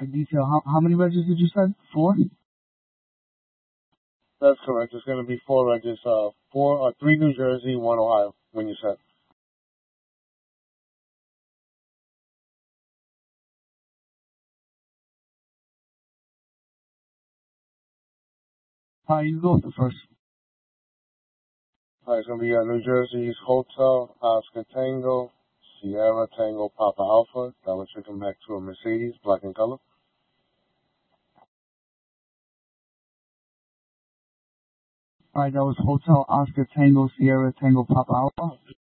detail. How many wedges did you say? 4? That's correct. It's going to be 4 wedges. 3 New Jersey, 1 Ohio. When you said. You go with the first. It's going to be New Jersey's Hotel Oscar Tango Sierra Tango Papa Alpha. That was taken back to a Mercedes, black in color. That was Hotel Oscar Tango Sierra Tango Papa Alpha.